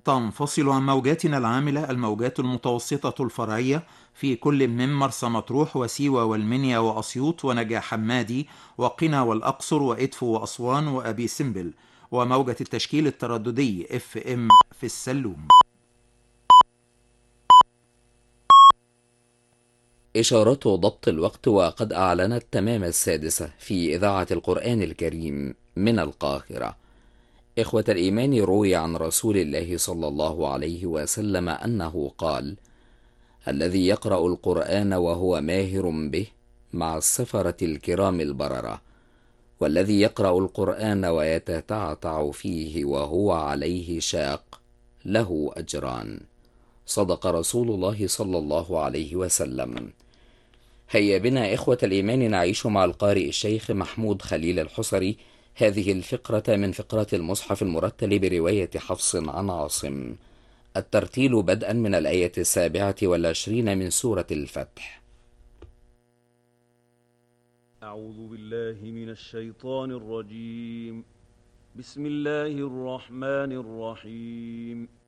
تنفصل عن موجاتنا العاملة الموجات المتوسطة الفرعية في كل من مرسى مطروح وسيوة والمنيا وأسيوط ونجع حمادي وقنا والأقصر وإدفو وأسوان وأبي سمبل، وموجة التشكيل الترددي FM في السلوم. إشارات ضبط الوقت، وقد أعلنت تمام 6 في إذاعة القرآن الكريم من القاهرة. إخوة الإيمان، روي عن رسول الله صلى الله عليه وسلم أنه قال: الذي يقرأ القرآن وهو ماهر به مع السفرة الكرام البررة، والذي يقرأ القرآن ويتتعتع فيه وهو عليه شاق له أجران. صدق رسول الله صلى الله عليه وسلم. هيا بنا إخوة الإيمان نعيش مع القارئ الشيخ محمود خليل الحصري هذه الفقرة من فقرات المصحف المرتل برواية حفص عن عاصم. الترتيل بدءا من الآية 27 من سورة الفتح. أعوذ بالله من الشيطان الرجيم. بسم الله الرحمن الرحيم.